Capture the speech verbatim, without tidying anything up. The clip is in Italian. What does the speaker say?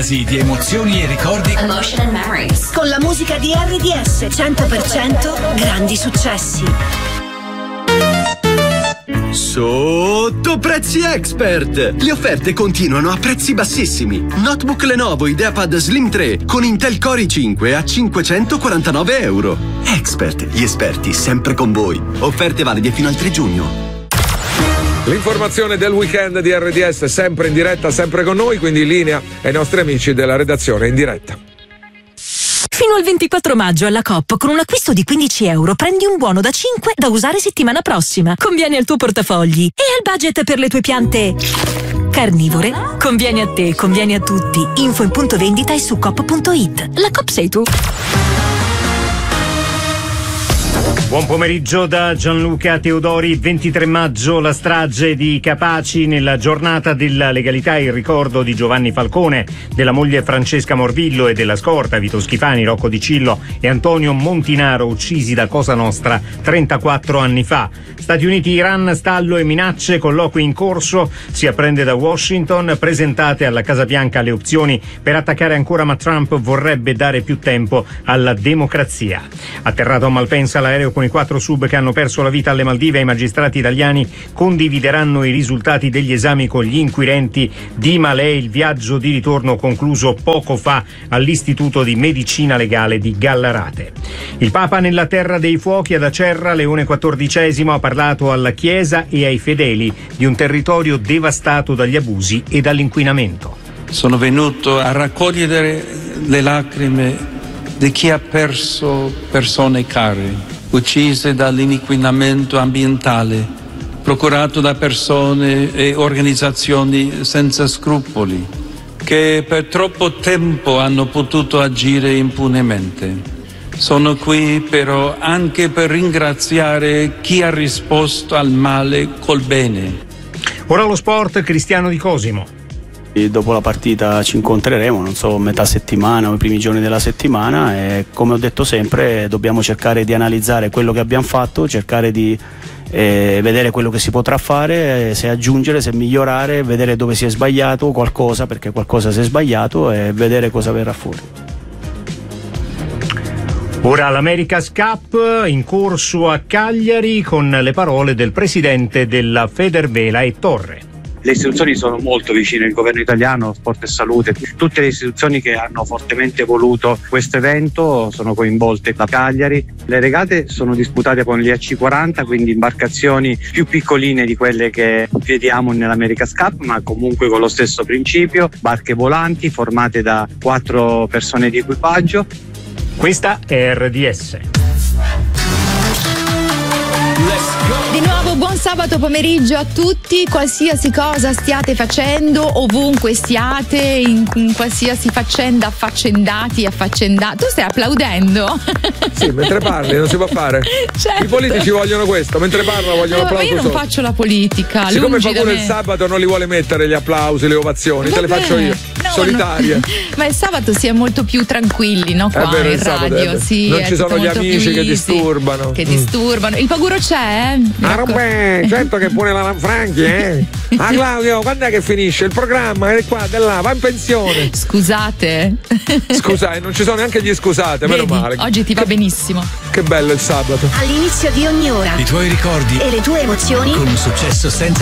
oasi di emozioni e ricordi. Emotion and Memories. Con la musica di R D S cento per cento grandi successi. Sotto prezzi expert! Le offerte continuano a prezzi bassissimi. Notebook Lenovo IdeaPad Slim tre con Intel Core i cinque a cinquecentoquarantanove euro. Expert, gli esperti sempre con voi. Offerte valide fino al tre giugno. L'informazione del weekend di R D S sempre in diretta, sempre con noi, quindi in linea ai nostri amici della redazione in diretta. Fino al ventiquattro maggio alla Coop con un acquisto di quindici euro prendi un buono da cinque da usare settimana prossima. Conviene al tuo portafogli e al budget per le tue piante carnivore. Conviene a te, conviene a tutti. Info in punto vendita e su coop punto it. La Coop sei tu. Buon pomeriggio da Gianluca Teodori. Ventitré maggio, la strage di Capaci. Nella giornata della legalità il ricordo di Giovanni Falcone, della moglie Francesca Morvillo e della scorta Vito Schifani, Rocco Di Cillo e Antonio Montinaro, uccisi da Cosa Nostra trentaquattro anni fa. Stati Uniti, Iran, stallo e minacce, colloqui in corso, si apprende da Washington, presentate alla Casa Bianca le opzioni per attaccare ancora, ma Trump vorrebbe dare più tempo alla democrazia. Atterrato a Malpensa l'aereo con i quattro sub che hanno perso la vita alle Maldive, i magistrati italiani condivideranno i risultati degli esami con gli inquirenti di Malè. Il viaggio di ritorno concluso poco fa all'Istituto di Medicina Legale di Gallarate. Il Papa nella Terra dei Fuochi ad Acerra, Leone quattordicesimo ha parlato alla Chiesa e ai fedeli di un territorio devastato dagli abusi e dall'inquinamento. Sono venuto a raccogliere le lacrime di chi ha perso persone care, uccise dall'inquinamento ambientale, procurato da persone e organizzazioni senza scrupoli, che per troppo tempo hanno potuto agire impunemente. Sono qui però anche per ringraziare chi ha risposto al male col bene. Ora lo sport, Cristiano Di Cosimo. E dopo la partita ci incontreremo, non so, metà settimana o i primi giorni della settimana, e come ho detto sempre dobbiamo cercare di analizzare quello che abbiamo fatto, cercare di eh, vedere quello che si potrà fare, eh, se aggiungere, se migliorare, vedere dove si è sbagliato qualcosa, perché qualcosa si è sbagliato, e vedere cosa verrà fuori. Ora l'America's Cup in corso a Cagliari con le parole del presidente della Federvela e Torre. Le istituzioni sono molto vicine, il governo italiano, Sport e Salute, tutte le istituzioni che hanno fortemente voluto questo evento sono coinvolte da Cagliari. Le regate sono disputate con gli A C quaranta, quindi imbarcazioni più piccoline di quelle che vediamo nell'America's Cup, ma comunque con lo stesso principio, barche volanti formate da quattro persone di equipaggio. Questa è R D S. Di nuovo buon sabato pomeriggio a tutti, qualsiasi cosa stiate facendo, ovunque stiate, in, in qualsiasi faccenda, affaccendati, affaccendati. Tu stai applaudendo? Sì, mentre parli non si può fare. Certo. I politici vogliono questo, mentre parlano vogliono no, applausi. Ma io non faccio la politica. Siccome lungi qualcuno da il me. sabato non li vuole mettere gli applausi, le ovazioni, Vabbè, te le faccio io, no, solitarie. No. Ma il sabato si è molto più tranquilli, no? Qua È vero, in il sabato radio, è- sì, non è ci tutto sono gli molto amici più che easy, disturbano. Che Mm. disturbano. Il paguro c'è, eh? Mi Ah, raccom- beh, certo che pure la Lanfranchi, eh? Ah, Claudio, quando è che finisce il programma? È qua, da là, va in pensione. Scusate. Scusate, non ci sono neanche gli scusate, meno Vedi, male. oggi ti va benissimo. Che bello il sabato. All'inizio di ogni ora I tuoi ricordi e le tue emozioni con un successo senza